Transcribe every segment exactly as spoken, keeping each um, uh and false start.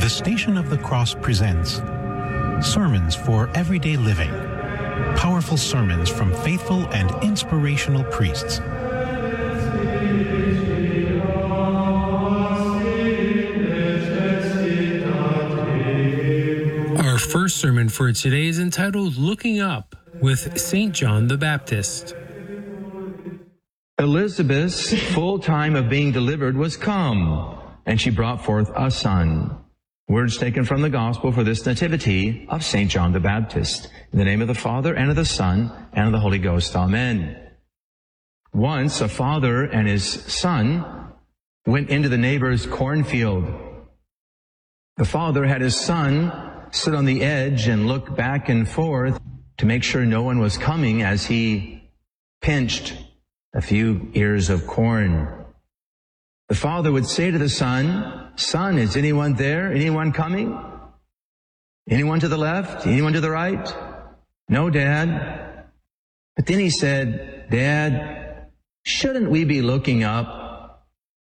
The Station of the Cross presents Sermons for Everyday Living. Powerful sermons from faithful and inspirational priests. Our first sermon for today is entitled Looking Up with Saint John the Baptist. Elizabeth's full time of being delivered was come, and she brought forth a son. Words taken from the Gospel for this nativity of Saint John the Baptist. In the name of the Father, and of the Son, and of the Holy Ghost. Amen. Once a father and his son went into the neighbor's cornfield. The father had his son sit on the edge and look back and forth to make sure no one was coming as he pinched a few ears of corn. The father would say to the son, "Son, is anyone there? Anyone coming? Anyone to the left? Anyone to the right?" "No, Dad." But then he said, "Dad, shouldn't we be looking up?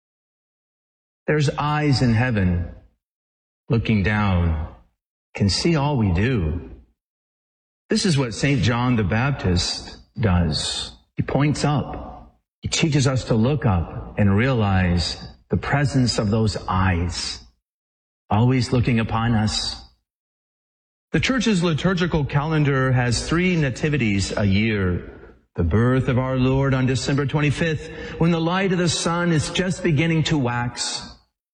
There's eyes in heaven looking down, can see all we do." This is what Saint John the Baptist does. He points up. He teaches us to look up and realize the presence of those eyes, always looking upon us. The Church's liturgical calendar has three nativities a year. The birth of our Lord on December twenty-fifth, when the light of the sun is just beginning to wax,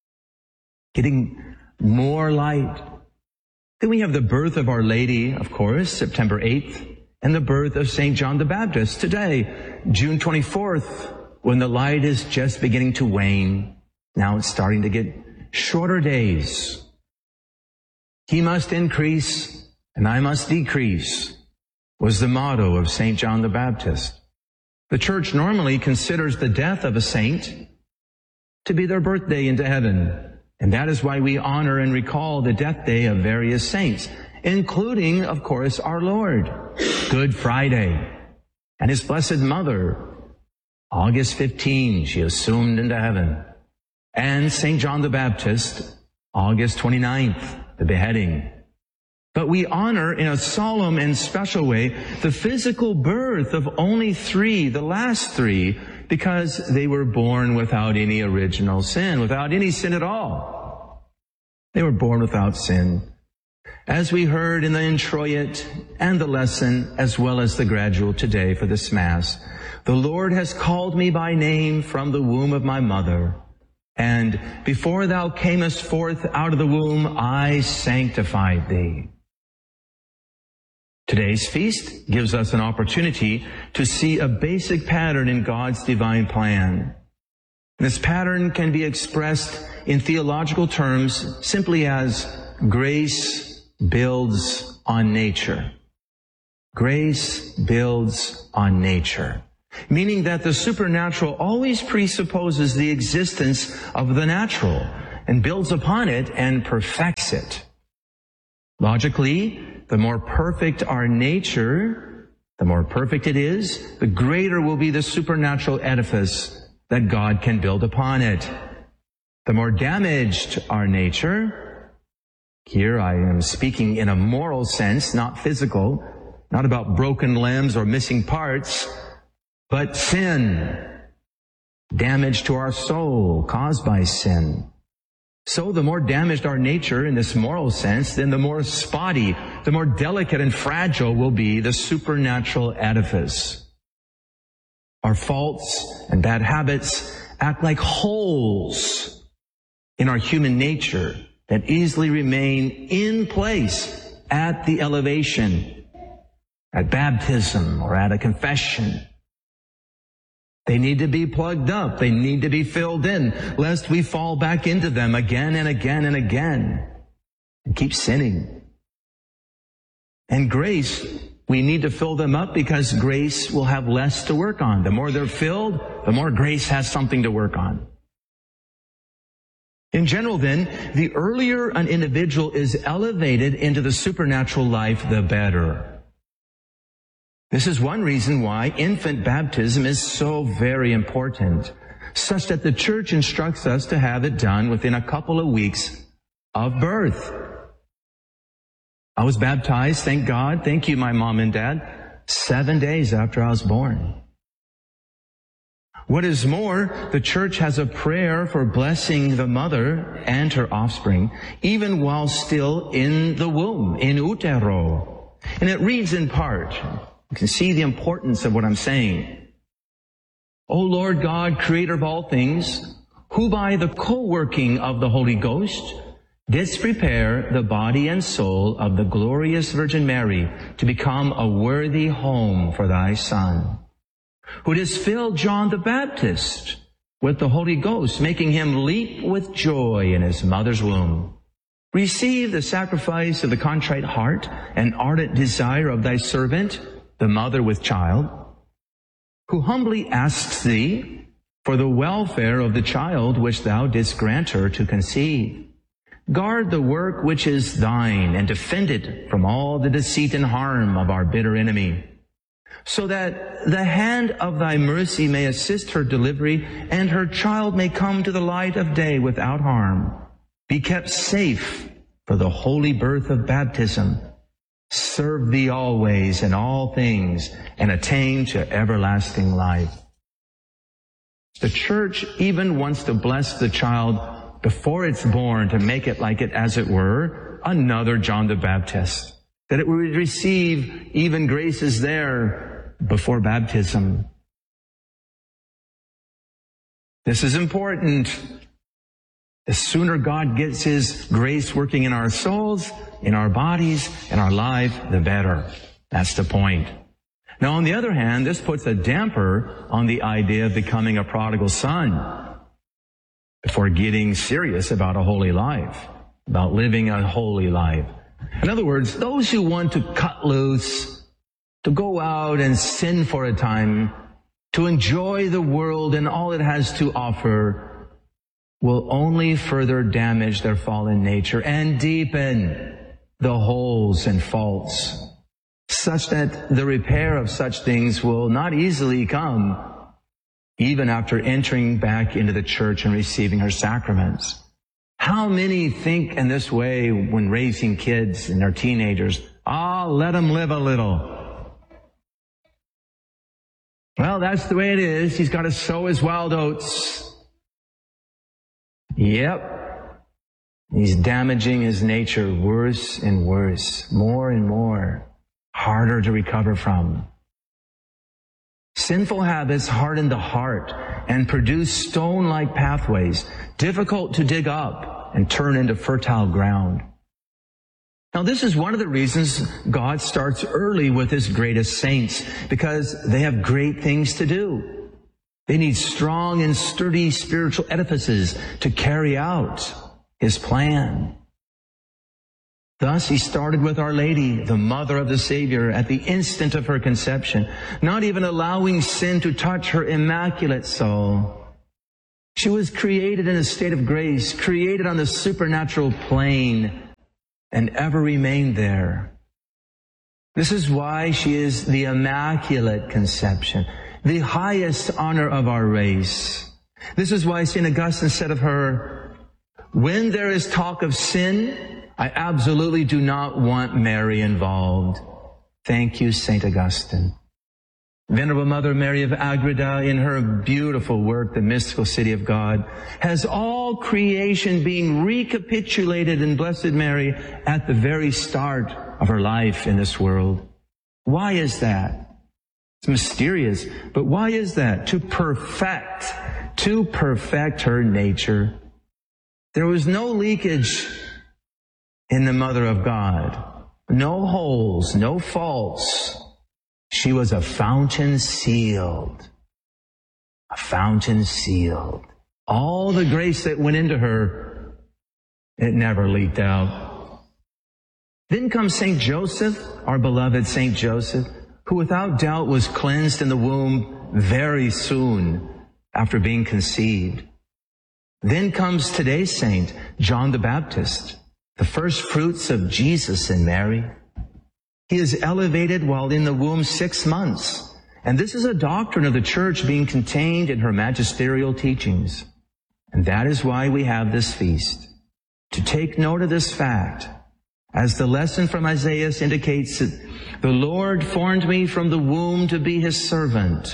getting more light. Then we have the birth of Our Lady, of course, September eighth, and the birth of Saint John the Baptist today, June twenty-fourth, when the light is just beginning to wane. Now it's starting to get shorter days. He must increase and I must decrease was the motto of Saint John the Baptist. The Church normally considers the death of a saint to be their birthday into heaven. And that is why we honor and recall the death day of various saints, including, of course, our Lord, Good Friday, and His Blessed Mother, August fifteenth, she assumed into heaven, and Saint John the Baptist, August twenty-ninth, the beheading. But we honor in a solemn and special way the physical birth of only three, the last three, because they were born without any original sin, without any sin at all. They were born without sin. As we heard in the introit and the lesson, as well as the gradual today for this Mass, the Lord has called me by name from the womb of my mother. And before thou camest forth out of the womb, I sanctified thee. Today's feast gives us an opportunity to see a basic pattern in God's divine plan. This pattern can be expressed in theological terms simply as grace builds on nature. Grace builds on nature. Meaning that the supernatural always presupposes the existence of the natural and builds upon it and perfects it. Logically, the more perfect our nature, the more perfect it is, the greater will be the supernatural edifice that God can build upon it. The more damaged our nature, here I am speaking in a moral sense, not physical, not about broken limbs or missing parts, but sin, damage to our soul caused by sin. So the more damaged our nature in this moral sense, then the more spotty, the more delicate and fragile will be the supernatural edifice. Our faults and bad habits act like holes in our human nature that easily remain in place at the elevation, at baptism, or at a confession. They need to be plugged up. They need to be filled in, lest we fall back into them again and again and again and keep sinning. And grace, we need to fill them up because grace will have less to work on. The more they're filled, the more grace has something to work on. In general, then, the earlier an individual is elevated into the supernatural life, the better. This is one reason why infant baptism is so very important, such that the Church instructs us to have it done within a couple of weeks of birth. I was baptized, thank God, thank you, my mom and dad, seven days after I was born. What is more, the church has a prayer for blessing the mother and her offspring, even while still in the womb, in utero. And it reads in part, you can see the importance of what I'm saying. O Lord God, creator of all things, who by the co-working of the Holy Ghost didst prepare the body and soul of the glorious Virgin Mary to become a worthy home for thy Son, who didst fill John the Baptist with the Holy Ghost, making him leap with joy in his mother's womb. Receive the sacrifice of the contrite heart and ardent desire of thy servant, the mother with child, who humbly asks thee for the welfare of the child which thou didst grant her to conceive. Guard the work which is thine and defend it from all the deceit and harm of our bitter enemy, so that the hand of thy mercy may assist her delivery and her child may come to the light of day without harm, be kept safe for the holy birth of baptism, serve thee always in all things, and attain to everlasting life. The church even wants to bless the child before it's born, to make it like it, as it were, another John the Baptist, that it would receive even graces there before baptism. This is important. The sooner God gets His grace working in our souls, in our bodies, in our life, the better. That's the point. Now, on the other hand, this puts a damper on the idea of becoming a prodigal son before getting serious about a holy life, about living a holy life. In other words, those who want to cut loose, to go out and sin for a time, to enjoy the world and all it has to offer, will only further damage their fallen nature and deepen the holes and faults, such that the repair of such things will not easily come, even after entering back into the church and receiving her sacraments. How many think in this way when raising kids and their teenagers? Ah, oh, let them live a little. Well, that's the way it is. He's got to sow his wild oats. Yep. He's damaging his nature worse and worse, more and more, harder to recover from. Sinful habits harden the heart and produce stone-like pathways, difficult to dig up and turn into fertile ground. Now, this is one of the reasons God starts early with His greatest saints, because they have great things to do. They need strong and sturdy spiritual edifices to carry out His plan. Thus, He started with Our Lady, the mother of the Savior, at the instant of her conception, not even allowing sin to touch her immaculate soul. She was created in a state of grace, created on the supernatural plane, and ever remained there. This is why she is the Immaculate Conception, the highest honor of our race. This is why Saint Augustine said of her, when there is talk of sin, I absolutely do not want Mary involved. Thank you, Saint Augustine. Venerable Mother Mary of Agreda, in her beautiful work, The Mystical City of God, has all creation being recapitulated in Blessed Mary at the very start of her life in this world. Why is that? It's mysterious, but why is that? To perfect, to perfect her nature. There was no leakage in the Mother of God. No holes, no faults. She was a fountain sealed. A fountain sealed. All the grace that went into her, it never leaked out. Then comes Saint Joseph, our beloved Saint Joseph, who without doubt was cleansed in the womb very soon after being conceived. Then comes today's saint, John the Baptist, the first fruits of Jesus and Mary. He is elevated while in the womb six months. And this is a doctrine of the church being contained in her magisterial teachings. And that is why we have this feast. to take note of this fact, as the lesson from Isaiah indicates that the Lord formed me from the womb to be his servant.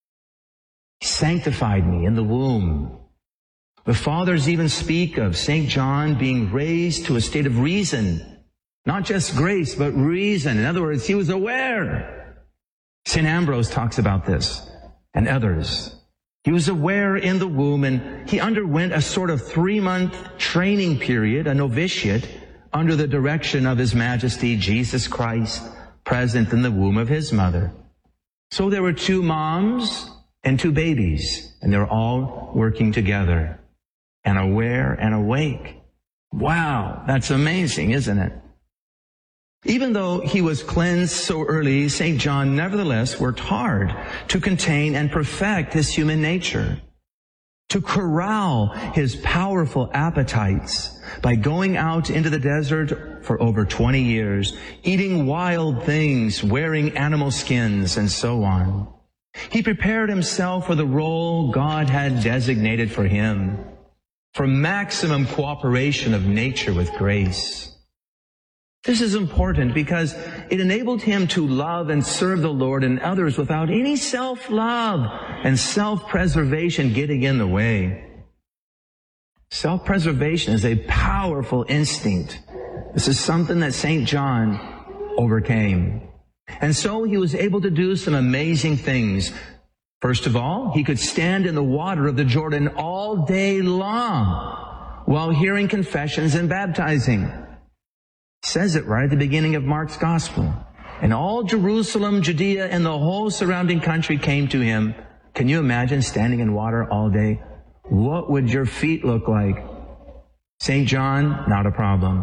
He sanctified me in the womb. The fathers even speak of Saint John being raised to a state of reason, not just grace, but reason. In other words, he was aware. Saint Ambrose talks about this, and others. He was aware in the womb, and he underwent a sort of three-month training period, a novitiate, under the direction of His Majesty Jesus Christ, present in the womb of his mother. So there were two moms and two babies, and they're all working together, and aware and awake. Wow, that's amazing, isn't it? Even though he was cleansed so early, Saint John nevertheless worked hard to contain and perfect his human nature, to corral his powerful appetites by going out into the desert for over twenty years, eating wild things, wearing animal skins, and so on. He prepared himself for the role God had designated for him, for maximum cooperation of nature with grace. This is important because it enabled him to love and serve the Lord and others without any self-love and self-preservation getting in the way. Self-preservation is a powerful instinct. This is something that Saint John overcame. And so he was able to do some amazing things. First of all, he could stand in the water of the Jordan all day long while hearing confessions and baptizing. Says it right at the beginning of Mark's Gospel. And all Jerusalem, Judea, and the whole surrounding country came to him. Can you imagine standing in water all day? What would your feet look like? Saint John, not a problem.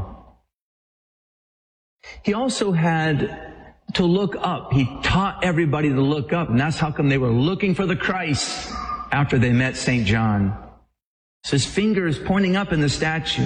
He also had to look up. He taught everybody to look up, and that's how come they were looking for the Christ after they met Saint John. So his finger is pointing up in the statue.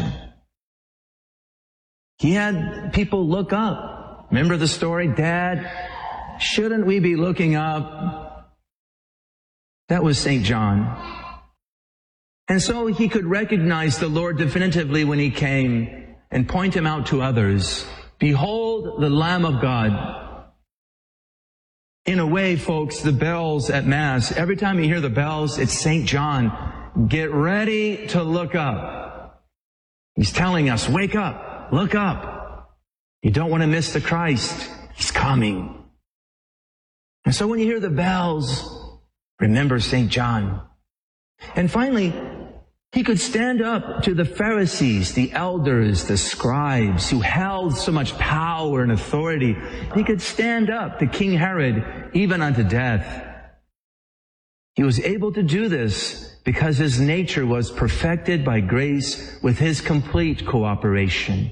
He had people look up. Remember the story? Dad, shouldn't we be looking up? That was Saint John. And so he could recognize the Lord definitively when he came and point him out to others. Behold the Lamb of God. In a way, folks, the bells at Mass, every time you hear the bells, it's Saint John. Get ready to look up. He's telling us, wake up. Look up. You don't want to miss the Christ. He's coming. And so when you hear the bells, remember Saint John. And finally, he could stand up to the Pharisees, the elders, the scribes, who held so much power and authority. He could stand up to King Herod, even unto death. He was able to do this because his nature was perfected by grace with his complete cooperation.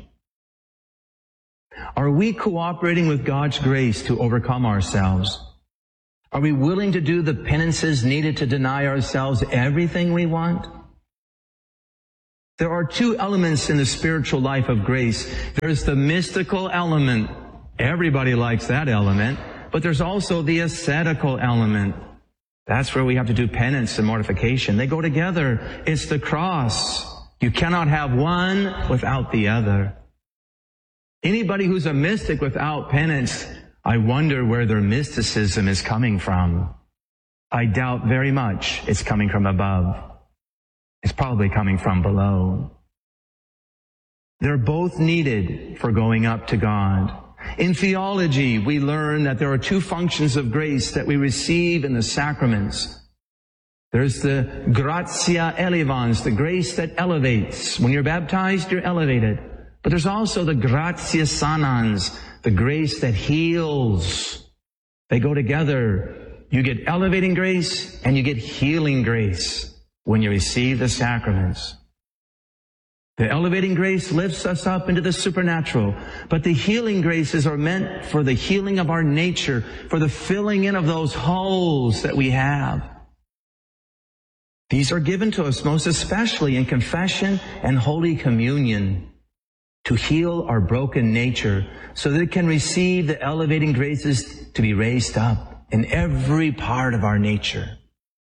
Are we cooperating with God's grace to overcome ourselves? Are we willing to do the penances needed to deny ourselves everything we want? There are two elements in the spiritual life of grace. There's the mystical element. Everybody likes that element. But there's also the ascetical element. That's where we have to do penance and mortification. They go together. It's the cross. You cannot have one without the other. Anybody who's a mystic without penance, I wonder where their mysticism is coming from. I doubt very much it's coming from above. It's probably coming from below. They're both needed for going up to God. In theology, we learn that there are two functions of grace that we receive in the sacraments. There's the gratia elevans, the grace that elevates. When you're baptized, you're elevated. But there's also the gratia sanans, the grace that heals. They go together. You get elevating grace and you get healing grace when you receive the sacraments. The elevating grace lifts us up into the supernatural, but the healing graces are meant for the healing of our nature, for the filling in of those holes that we have. These are given to us most especially in confession and Holy Communion to heal our broken nature so that it can receive the elevating graces to be raised up in every part of our nature.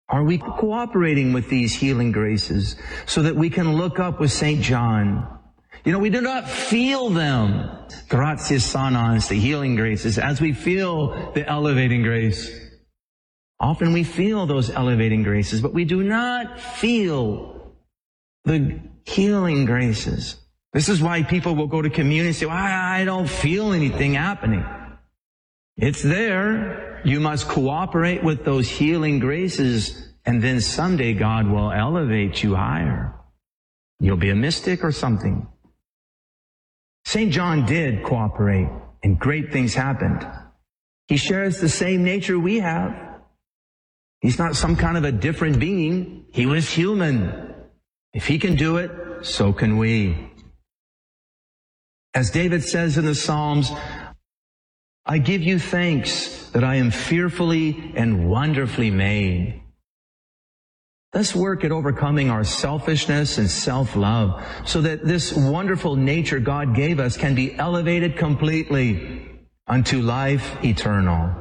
Are we cooperating with these healing graces so that we can look up with Saint John? You know, we do not feel them. Gratias sanans, the healing graces, as we feel the elevating grace. Often we feel those elevating graces, but we do not feel the healing graces. This is why people will go to communion and say, well, I don't feel anything happening. It's there. You must cooperate with those healing graces, and then someday God will elevate you higher. You'll be a mystic or something. Saint John did cooperate, and great things happened. He shares the same nature we have. He's not some kind of a different being. He was human. If he can do it, so can we. As David says in the Psalms, I give you thanks that I am fearfully and wonderfully made. Let's work at overcoming our selfishness and self-love so that this wonderful nature God gave us can be elevated completely unto life eternal.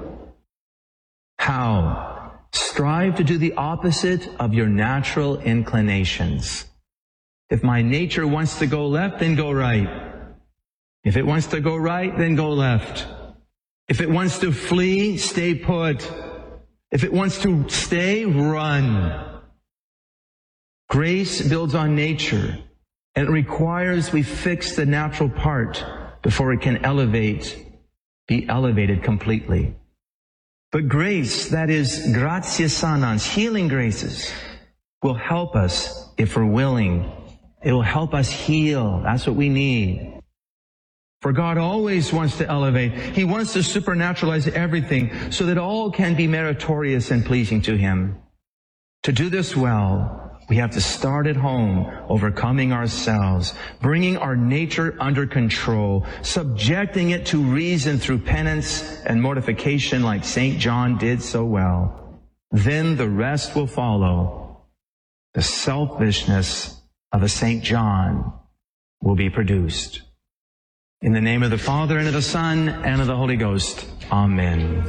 How? Strive to do the opposite of your natural inclinations. If my nature wants to go left, then go right. If it wants to go right, then go left. If it wants to flee, stay put. If it wants to stay, run. Grace builds on nature, and it requires we fix the natural part before it can elevate, be elevated completely. But grace, that is gratias sanans, healing graces, will help us if we're willing. It will help us heal. That's what we need. For God always wants to elevate. He wants to supernaturalize everything so that all can be meritorious and pleasing to Him. To do this well, we have to start at home, overcoming ourselves, bringing our nature under control, subjecting it to reason through penance and mortification like Saint John did so well. Then the rest will follow. The selfishness of a Saint John will be produced. In the name of the Father, and of the Son, and of the Holy Ghost. Amen.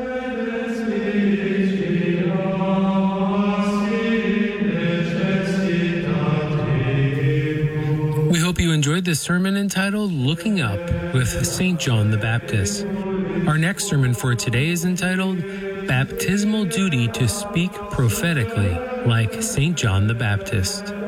We hope you enjoyed this sermon entitled Looking Up with Saint John the Baptist. Our next sermon for today is entitled Baptismal Duty to Speak Prophetically like Saint John the Baptist.